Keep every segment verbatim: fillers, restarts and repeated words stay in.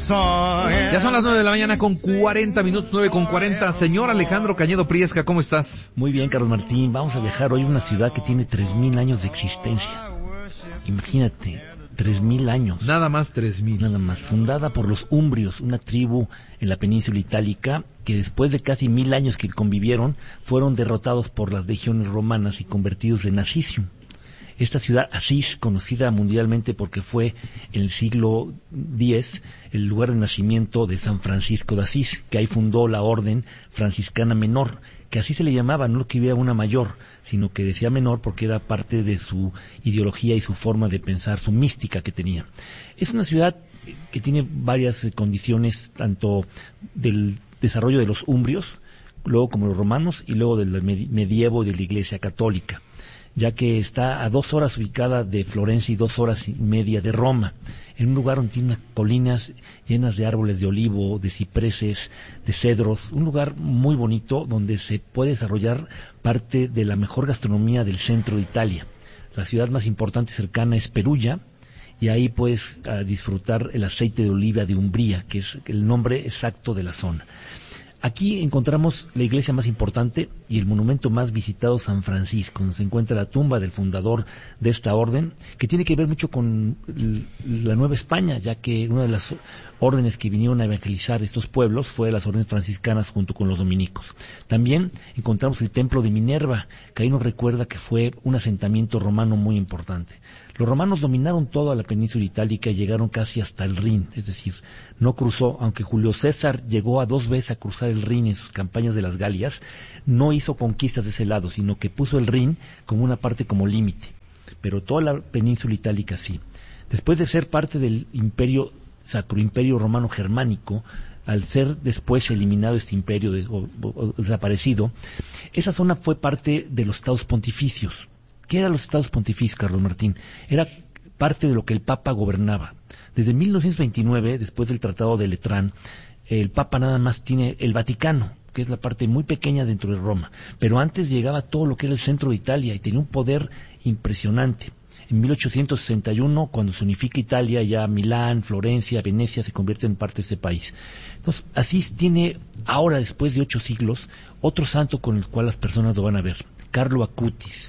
Ya son las nueve de la mañana con cuarenta minutos, nueve con cuarenta. Señor Alejandro Cañedo Priesca, ¿cómo estás? Muy bien, Carlos Martín. Vamos a viajar hoy a una ciudad que tiene tres mil años de existencia. Imagínate, tres mil años. Nada más tres mil. Nada más. Fundada por los umbrios, una tribu en la península itálica que después de casi mil años que convivieron, fueron derrotados por las legiones romanas y convertidos en Asisium. Esta ciudad, Asís, conocida mundialmente porque fue en el siglo diez el lugar de nacimiento de San Francisco de Asís, que ahí fundó la orden franciscana menor, que así se le llamaba, no que hubiera una mayor, sino que decía menor porque era parte de su ideología y su forma de pensar, su mística que tenía. Es una ciudad que tiene varias condiciones, tanto del desarrollo de los umbrios, luego como los romanos, y luego del medievo y de la Iglesia católica, ya que está a dos horas ubicada de Florencia y dos horas y media de Roma, en un lugar donde tiene unas colinas llenas de árboles de olivo, de cipreses, de cedros, un lugar muy bonito donde se puede desarrollar parte de la mejor gastronomía del centro de Italia. La ciudad más importante cercana es Perugia, y ahí puedes uh, disfrutar el aceite de oliva de Umbría, que es el nombre exacto de la zona. Aquí encontramos la iglesia más importante y el monumento más visitado, San Francisco, donde se encuentra la tumba del fundador de esta orden, que tiene que ver mucho con la Nueva España, ya que una de las órdenes que vinieron a evangelizar estos pueblos fue las órdenes franciscanas junto con los dominicos. También encontramos el templo de Minerva, que ahí nos recuerda que fue un asentamiento romano muy importante. Los romanos dominaron toda la península itálica y llegaron casi hasta el Rin, es decir, no cruzó, aunque Julio César llegó a dos veces a cruzar el Rin en sus campañas de las Galias, no hizo conquistas de ese lado, sino que puso el Rin como una parte como límite, pero toda la península itálica sí. Después de ser parte del imperio, Sacro Imperio Romano Germánico, al ser después eliminado este imperio de, o, o, desaparecido, esa zona fue parte de los estados pontificios. ¿Qué eran los estados pontificios, Carlos Martín? Era parte de lo que el Papa gobernaba. Desde mil novecientos veintinueve, después del Tratado de Letrán, el Papa nada más tiene el Vaticano, que es la parte muy pequeña dentro de Roma, pero antes llegaba todo lo que era el centro de Italia y tenía un poder impresionante. En mil ochocientos sesenta y uno, cuando se unifica Italia, ya Milán, Florencia, Venecia se convierten en parte de ese país. Entonces, Asís tiene ahora, después de ocho siglos, otro santo con el cual las personas lo van a ver, Carlo Acutis,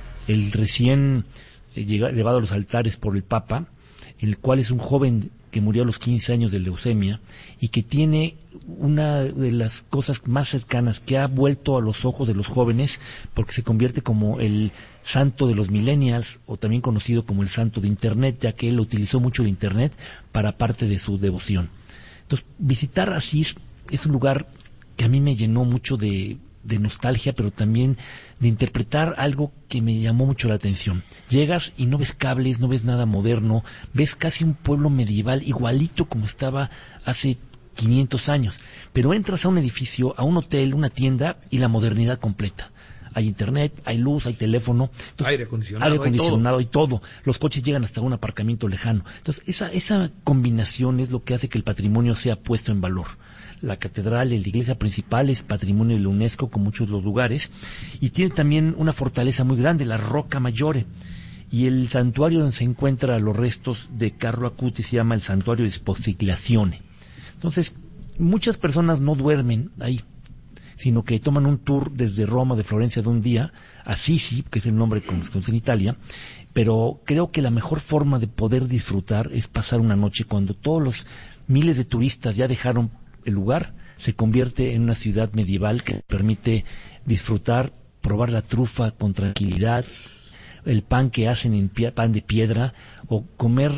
el recién eh, llevado a los altares por el Papa, el cual es un joven que murió a los quince años de leucemia y que tiene una de las cosas más cercanas que ha vuelto a los ojos de los jóvenes, porque se convierte como el santo de los millennials, o también conocido como el santo de Internet, ya que él utilizó mucho el Internet para parte de su devoción. Entonces, visitar Asís es un lugar que a mí me llenó mucho de, de nostalgia, pero también de interpretar algo que me llamó mucho la atención. Llegas y no ves cables, no ves nada moderno, ves casi un pueblo medieval igualito como estaba hace quinientos años, pero entras a un edificio, a un hotel, una tienda y la modernidad completa. Hay internet, hay luz, hay teléfono, entonces, aire acondicionado, aire acondicionado hay todo. y todo. Los coches llegan hasta un aparcamiento lejano. Entonces, esa, esa combinación es lo que hace que el patrimonio sea puesto en valor. La catedral, la iglesia principal, es patrimonio de la UNESCO, con muchos de los lugares, y tiene también una fortaleza muy grande, la Rocca Maggiore, y el santuario donde se encuentran los restos de Carlo Acutis se llama el Santuario de Sposigliazione. Entonces, muchas personas no duermen ahí, sino que toman un tour desde Roma, de Florencia, de un día, a Assisi, que es el nombre que se conoce en Italia, pero creo que la mejor forma de poder disfrutar es pasar una noche cuando todos los miles de turistas ya dejaron el lugar, se convierte en una ciudad medieval que permite disfrutar, probar la trufa con tranquilidad, el pan que hacen en pie, pan de piedra, o comer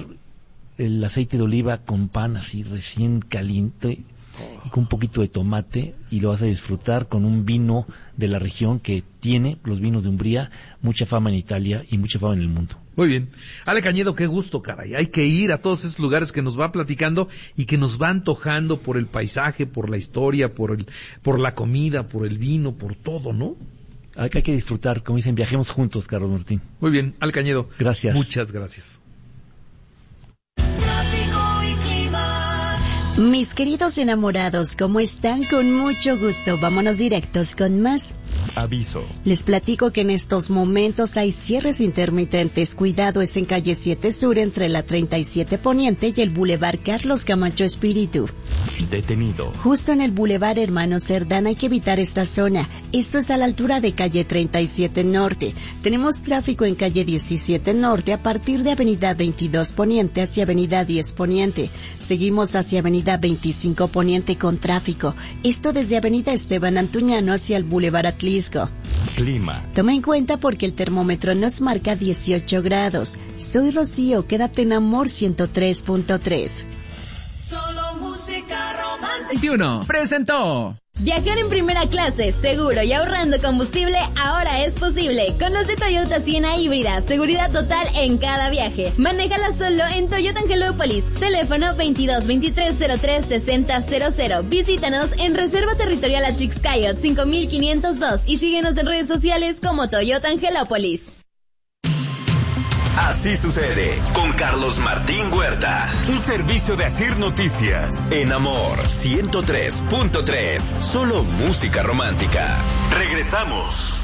el aceite de oliva con pan así recién caliente y con un poquito de tomate, y lo vas a disfrutar con un vino de la región que tiene, los vinos de Umbría, mucha fama en Italia y mucha fama en el mundo. Muy bien. Ale Cañedo, qué gusto, caray. Hay que ir a todos esos lugares que nos va platicando y que nos va antojando por el paisaje, por la historia, por el, por la comida, por el vino, por todo, ¿no? Hay, hay que disfrutar, como dicen, viajemos juntos, Carlos Martín. Muy bien, Ale Cañedo. Gracias. Muchas gracias. Mis queridos enamorados, ¿cómo están? Con mucho gusto. Vámonos directos con más. Aviso. Les platico que en estos momentos hay cierres intermitentes. Cuidado, es en calle siete Sur entre la treinta y siete Poniente y el Boulevard Carlos Camacho Espíritu. Detenido. Justo en el Boulevard Hermano Cerdán hay que evitar esta zona. Esto es a la altura de calle treinta y siete Norte. Tenemos tráfico en calle diecisiete Norte a partir de avenida veintidós Poniente hacia avenida diez Poniente. Seguimos hacia avenida veinticinco Poniente con tráfico. Esto desde avenida Esteban Antuñano hacia el Boulevard Atlisco. Clima. Toma en cuenta porque el termómetro nos marca dieciocho grados. Soy Rocío, quédate en Amor ciento tres punto tres. Solo música romántica. veintiuno presentó. Viajar en primera clase, seguro y ahorrando combustible, ahora es posible. Conoce Toyota Siena híbrida, seguridad total en cada viaje. Manéjala solo en Toyota Angelópolis. Teléfono veintidós veintitrés cero tres sesenta cero cero. Visítanos en Reserva Territorial Atrix Coyote cinco mil quinientos dos y síguenos en redes sociales como Toyota Angelópolis. Así sucede con Carlos Martín Huerta. Un servicio de Asir Noticias. En Amor ciento tres punto tres. Solo música romántica. Regresamos.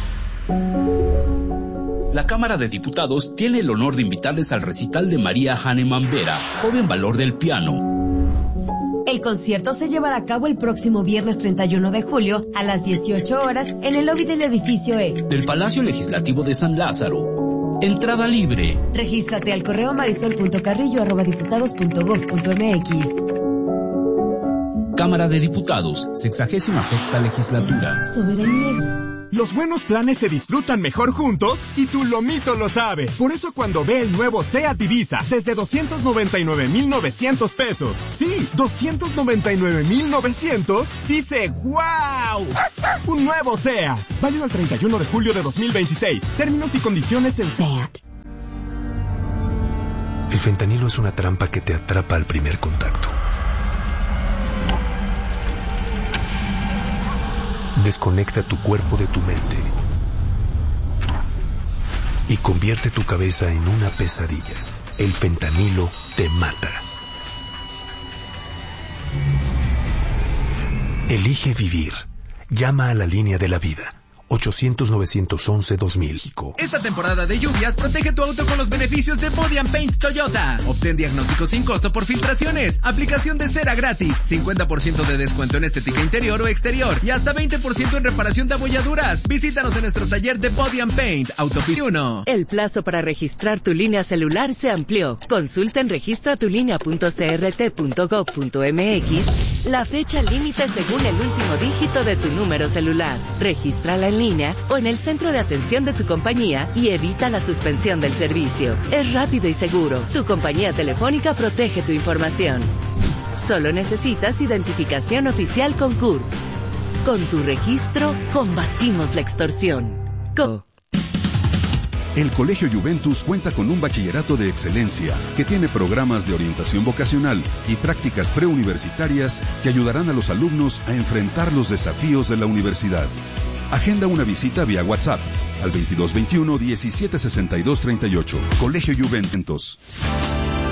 La Cámara de Diputados tiene el honor de invitarles al recital de María Hahnemann Vera, joven valor del piano. El concierto se llevará a cabo el próximo viernes treinta y uno de julio a las dieciocho horas en el lobby del edificio E del Palacio Legislativo de San Lázaro. Entrada libre. Regístrate al correo marisol punto carrillo arroba diputados punto gob punto mx. Cámara de Diputados, sexagésima sexta legislatura. Soberanía. Los buenos planes se disfrutan mejor juntos y tu lomito lo sabe. Por eso cuando ve el nuevo SEAT Ibiza desde doscientos noventa y nueve mil novecientos pesos, sí, doscientos noventa y nueve mil novecientos, dice ¡wow! Un nuevo SEAT, válido al treinta y uno de julio de dos mil veintiséis. Términos y condiciones en SEAT. El fentanilo es una trampa que te atrapa al primer contacto. Desconecta tu cuerpo de tu mente y convierte tu cabeza en una pesadilla. El fentanilo te mata. Elige vivir. Llama a la línea de la vida. ochocientos novecientos once dos mil. Esta temporada de lluvias, protege tu auto con los beneficios de Body and Paint Toyota. Obtén diagnóstico sin costo por filtraciones, aplicación de cera gratis, cincuenta por ciento de descuento en estética interior o exterior y hasta veinte por ciento en reparación de abolladuras. Visítanos en nuestro taller de Body and Paint, Autopista uno. El plazo para registrar tu línea celular se amplió. Consulta en registratulínea punto c r t punto gob punto m x la fecha límite según el último dígito de tu número celular. Regístrala en línea o en el centro de atención de tu compañía y evita la suspensión del servicio. Es rápido y seguro. Tu compañía telefónica protege tu información. Solo necesitas identificación oficial con C U R. Con tu registro, combatimos la extorsión. Co- El Colegio Juventus cuenta con un bachillerato de excelencia que tiene programas de orientación vocacional y prácticas preuniversitarias que ayudarán a los alumnos a enfrentar los desafíos de la universidad. Agenda una visita vía WhatsApp al veintidós veintiuno diecisiete sesenta y dos treinta y ocho. Colegio Juventus.